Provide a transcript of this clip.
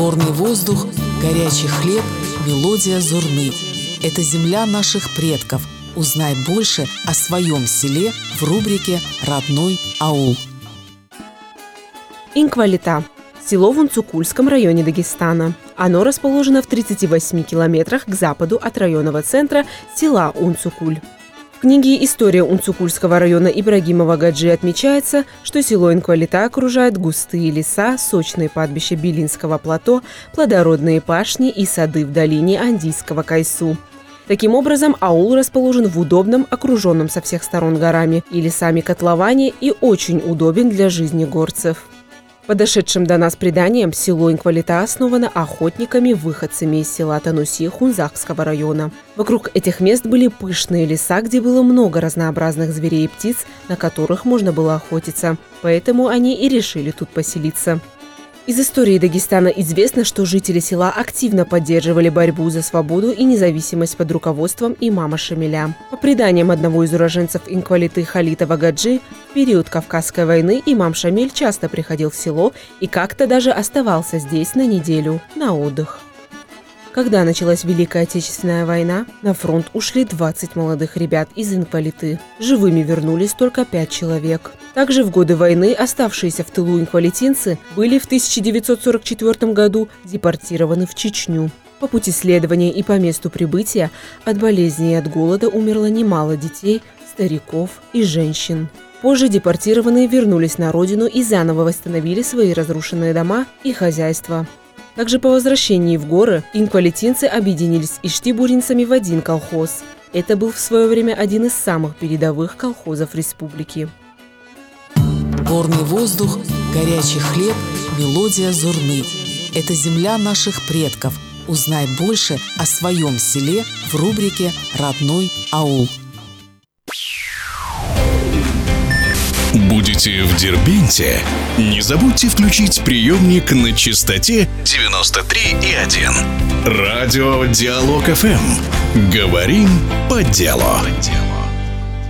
Горный воздух, горячий хлеб, мелодия зурны. Это земля наших предков. Узнай больше о своем селе в рубрике «Родной аул». Инквалита – село в Унцукульском районе Дагестана. Оно расположено в 38 километрах к западу от районного центра села Унцукуль. В книге «История Унцукульского района» Ибрагимова Гаджи отмечается, что село Инквалита окружает густые леса, сочные пастбища Белинского плато, плодородные пашни и сады в долине Андийского Кайсу. Таким образом, аул расположен в удобном, окруженном со всех сторон горами и лесами котловане и очень удобен для жизни горцев. По дошедшим до нас преданиям, село Инквалита основано охотниками-выходцами из села Тануси Хунзахского района. Вокруг этих мест были пышные леса, где было много разнообразных зверей и птиц, на которых можно было охотиться. Поэтому они и решили тут поселиться. Из истории Дагестана известно, что жители села активно поддерживали борьбу за свободу и независимость под руководством имама Шамиля. По преданиям одного из уроженцев Инквалиты Халитова Гаджи, в период Кавказской войны имам Шамиль часто приходил в село и как-то даже оставался здесь на неделю на отдых. Когда началась Великая Отечественная война, на фронт ушли 20 молодых ребят из Инквалиты. Живыми вернулись только 5 человек. Также в годы войны оставшиеся в тылу инквалитинцы были в 1944 году депортированы в Чечню. По пути следования и по месту прибытия от болезни и от голода умерло немало детей, стариков и женщин. Позже депортированные вернулись на родину и заново восстановили свои разрушенные дома и хозяйства. Также по возвращении в горы инквалитинцы объединились с иштибуринцами в один колхоз. Это был в свое время один из самых передовых колхозов республики. Горный воздух, горячий хлеб, мелодия зурны. Это земля наших предков. Узнай больше о своем селе в рубрике «Родной аул». Будете в Дербенте? Не забудьте включить приемник на частоте 93,1. Радио Диалог ФМ. Говорим по делу.